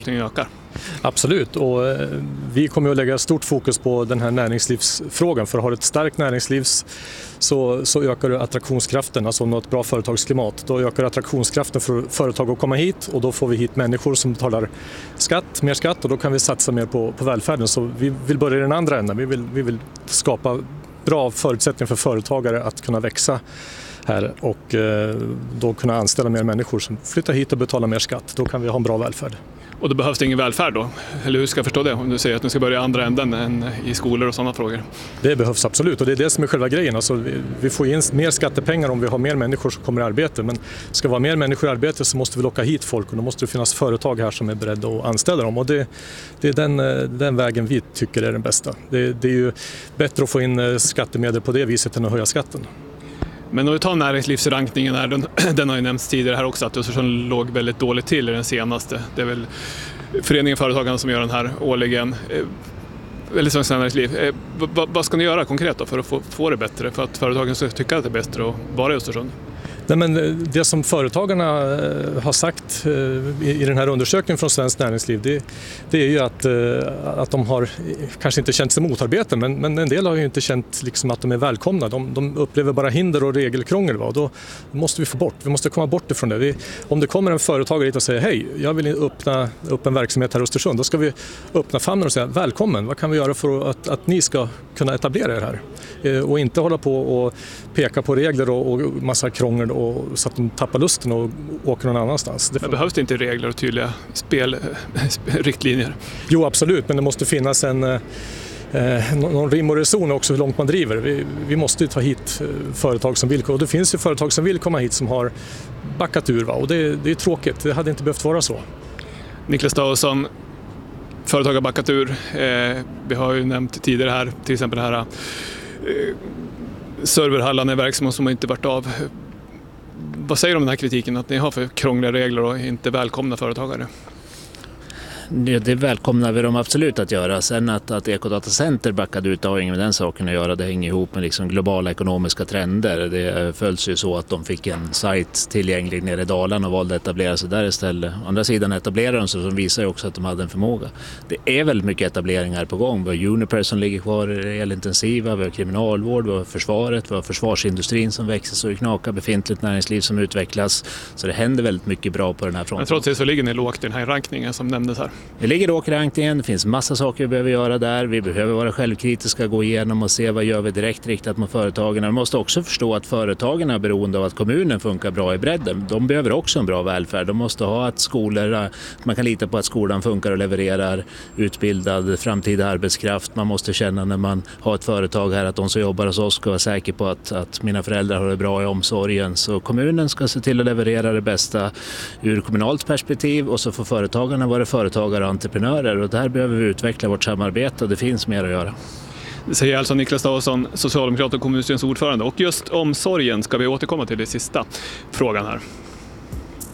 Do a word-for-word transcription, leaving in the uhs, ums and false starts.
ökar. Absolut, och vi kommer att lägga stort fokus på den här näringslivsfrågan. För att ha ett starkt näringsliv så, så ökar det attraktionskraften, alltså något bra företagsklimat. Då ökar attraktionskraften för företag att komma hit, och då får vi hit människor som betalar skatt, mer skatt, och då kan vi satsa mer på, på välfärden. Så vi vill börja i den andra änden. Vi vill, vi vill skapa bra förutsättningar för företagare att kunna växa här och eh, då kunna anställa mer människor som flyttar hit och betalar mer skatt. Då kan vi ha en bra välfärd. Och då behövs det ingen välfärd då? Eller hur ska jag förstå det om du säger att du ska börja i andra änden än i skolor och sådana frågor? Det behövs absolut, och det är det som är själva grejen. Alltså, vi, vi får in mer skattepengar om vi har mer människor som kommer i arbete. Men ska vara mer människor i arbete så måste vi locka hit folk, och då måste det finnas företag här som är beredda att anställa dem. Och det, det är den, den vägen vi tycker är den bästa. Det, det är ju bättre att få in skattemedel på det viset än att höja skatten. Men om vi tar näringslivsrankningen här, den, den har ju nämnts tidigare här också, att Östersund låg väldigt dåligt till i den senaste. Det är väl Föreningen Företagarna som gör den här årligen. Eller Svenskt Näringsliv. Eh, vad, vad ska ni göra konkret då för att få, få det bättre? För att företagen ska tycka att det är bättre att vara i Östersund? Nej, men det som företagarna har sagt i den här undersökningen från Svenskt Näringsliv, det, det är ju att, att de har kanske inte känt sig motarbeten, men, men en del har ju inte känt liksom att de är välkomna. De, de upplever bara hinder och regelkrångel. Va? Och då måste vi få bort, vi måste komma bort ifrån det. Vi, om det kommer en företagare hit och säger hej, jag vill öppna upp en verksamhet här i Östersund, då ska vi öppna famnen och säga välkommen, vad kan vi göra för att, att ni ska kunna etablera er här? Och inte hålla på och peka på regler och, och massa krångel och så att de tappar lusten och åker någon annanstans. Det men behövs det inte regler och tydliga spelriktlinjer? Jo, absolut, men det måste finnas en eh, någon rim och reson också hur långt man driver. Vi, vi måste ju ta hit företag som vill, och det finns ju företag som vill komma hit som har backat ur, va? Och det, det är tråkigt, det hade inte behövt vara så. Niklas Davidsson, företag har backat ur. Eh, vi har ju nämnt tidigare här, till exempel det här eh, serverhallarna i verksamhet som har inte varit av. Vad säger du om den här kritiken att ni har för krångliga regler och inte välkomna företagare? Det, det välkomnar vi dem absolut att göra. Sen att, att Ecodatacenter backade ut har inget med den saken att göra. Det hänger ihop med liksom globala ekonomiska trender. Det följs ju så att de fick en sajt tillgänglig nere i Dalarna och valde att etablera sig där istället. Å andra sidan etablerade de sig, som visar ju också att de hade en förmåga. Det är väldigt mycket etableringar på gång. Vi har Uniper som ligger kvar elintensiva, vi har kriminalvård, vi har försvaret, vi har försvarsindustrin som växer så i knaka, befintligt näringsliv som utvecklas. Så det händer väldigt mycket bra på den här fronten. Men trots det så ligger ni lågt i den här rankningen som nämndes här. Vi ligger lågt i rankningen, det finns massa saker vi behöver göra där. Vi behöver vara självkritiska, gå igenom och se vad gör vi direkt riktat mot företagen. Vi måste också förstå att företagen är beroende av att kommunen funkar bra i bredden. De behöver också en bra välfärd. De måste ha att skolor, man kan lita på att skolan funkar och levererar utbildad framtida arbetskraft. Man måste känna när man har ett företag här att de som jobbar hos oss ska vara säkra på att, att mina föräldrar har det bra i omsorgen. Så kommunen ska se till att leverera det bästa ur kommunalt perspektiv, och så får företagarna vara företagare och entreprenörer, och där behöver vi utveckla vårt samarbete och det finns mer att göra. Det säger alltså Niklas Davidsson, socialdemokrat och kommunstyrelsens ordförande, och just omsorgen ska vi återkomma till i sista frågan här.